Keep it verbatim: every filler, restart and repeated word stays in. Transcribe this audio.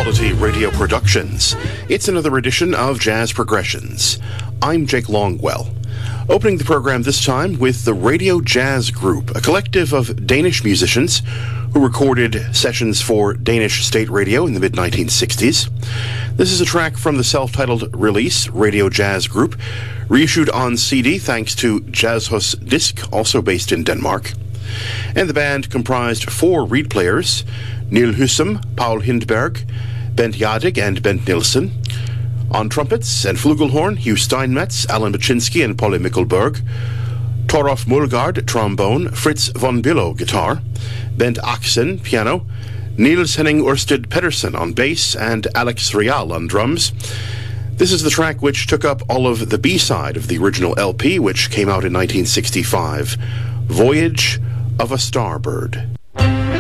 Quality Radio Productions. It's another edition of Jazz Progressions. I'm Jake Longwell. Opening the program this time with the Radio Jazz Group, a collective of Danish musicians who recorded sessions for Danish state radio in the mid nineteen sixties. This is a track from the self-titled release, Radio Jazz Group, reissued on C D thanks to Jazzhus Disc, also based in Denmark. And the band comprised four reed players, Neil Husum, Paul Hindberg, Bent Jadig, and Bent Nilsson. On trumpets and flugelhorn, Hugh Steinmetz, Alan Baczynski, and Polly Mikkelberg. Torolf Mullgaard, trombone, Fritz von Billow, guitar, Bent Axen, piano, Niels Henning Ørsted Pedersen on bass, and Alex Rial on drums. This is the track which took up all of the B-side of the original L P, which came out in nineteen sixty-five, Voyage of a Starbird.